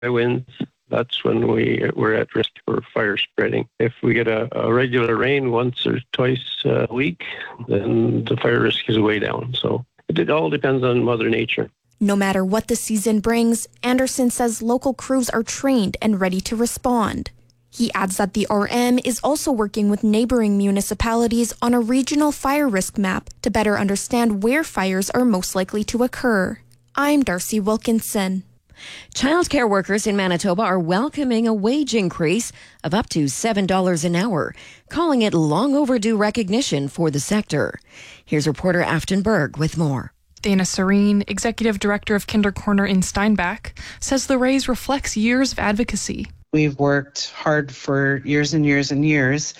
winds, that's when we're at risk for fire spreading. If we get a regular rain once or twice a week, then the fire risk is way down. So it all depends on Mother Nature. No matter what the season brings, Anderson says local crews are trained and ready to respond. He adds that the RM is also working with neighboring municipalities on a regional fire risk map to better understand where fires are most likely to occur. I'm Darcy Wilkinson. Childcare workers in Manitoba are welcoming a wage increase of up to $7 an hour, calling it long overdue recognition for the sector. Here's reporter Afton Berg with more. Dana Serene, Executive Director of Kinder Corner in Steinbach, says the raise reflects years of advocacy. We've worked hard for years and years and years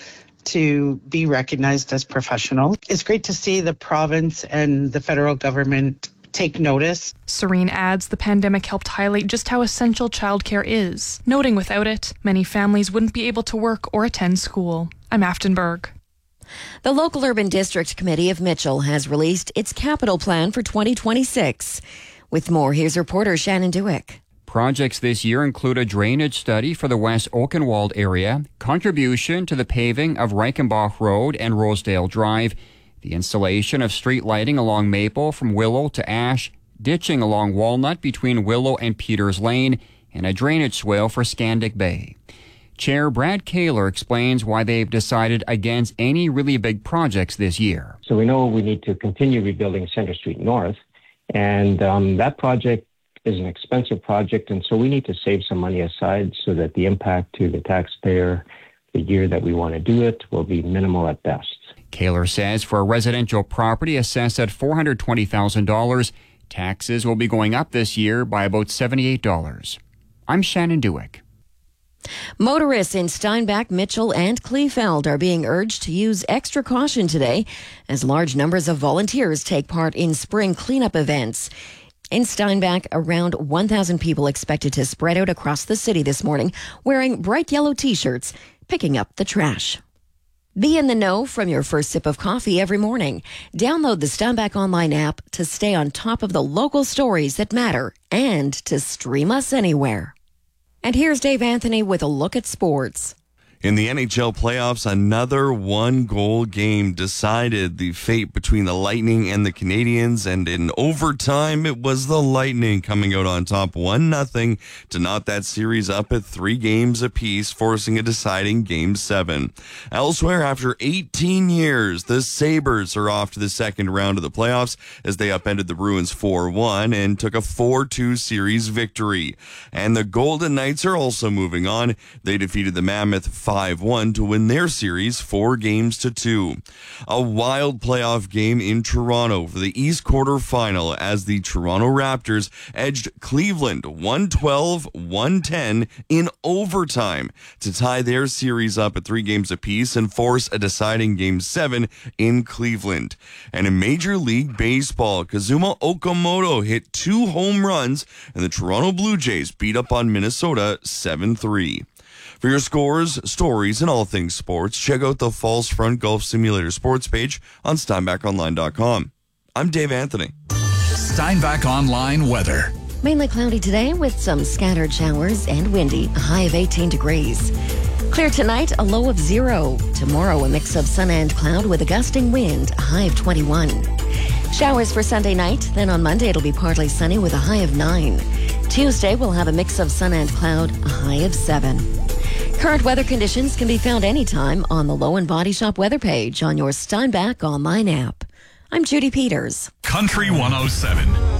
to be recognized as professional. It's great to see the province and the federal government take notice. Serene adds the pandemic helped highlight just how essential childcare is, noting without it, many families wouldn't be able to work or attend school. I'm Afton Berg. The local urban district committee of Mitchell has released its capital plan for 2026. With more, here's reporter Shannon Dewick. Projects this year include a drainage study for the West Oakenwald area, contribution to the paving of Reichenbach Road and Rosedale Drive, the installation of street lighting along Maple from Willow to Ash, ditching along Walnut between Willow and Peters Lane, and a drainage swale for Scandic Bay. Chair Brad Kaler explains why they've decided against any really big projects this year. So we know we need to continue rebuilding Centre Street North, and that project is an expensive project, and so we need to save some money aside so that the impact to the taxpayer the year that we want to do it will be minimal at best. Kaler says for a residential property assessed at $420,000, taxes will be going up this year by about $78. I'm Shannon Dewick. Motorists in Steinbach, Mitchell, and Kleefeld are being urged to use extra caution today as large numbers of volunteers take part in spring cleanup events. In Steinbach, around 1,000 people expected to spread out across the city this morning wearing bright yellow T-shirts, picking up the trash. Be in the know from your first sip of coffee every morning. Download the Steinbach online app to stay on top of the local stories that matter and to stream us anywhere. And here's Dave Anthony with a look at sports. In the NHL playoffs, another one-goal game decided the fate between the Lightning and the Canadiens, and in overtime, it was the Lightning coming out on top 1-0 to knot that series up at 3 games apiece, forcing a deciding Game 7. Elsewhere, after 18 years, the Sabres are off to the second round of the playoffs as they upended the Bruins 4-1 and took a 4-2 series victory. And the Golden Knights are also moving on. They defeated the Mammoth 5-1 to win their series 4-2. A wild playoff game in Toronto for the East quarterfinal as the Toronto Raptors edged Cleveland 112-110 in overtime to tie their series up at 3 games apiece and force a deciding Game 7 in Cleveland. And in Major League Baseball, Kazuma Okamoto hit 2 home runs and the Toronto Blue Jays beat up on Minnesota 7-3. For your scores, stories, and all things sports, check out the Falls Front Golf Simulator sports page on SteinbachOnline.com. I'm Dave Anthony. Steinbach Online weather. Mainly cloudy today with some scattered showers and windy, a high of 18 degrees. Clear tonight, a low of 0. Tomorrow, a mix of sun and cloud with a gusting wind, a high of 21. Showers for Sunday night, then on Monday it'll be partly sunny with a high of 9. Tuesday, we'll have a mix of sun and cloud, a high of 7. Current weather conditions can be found anytime on the Low and Body Shop weather page on your Steinbach online app. I'm Judy Peters. Country 107.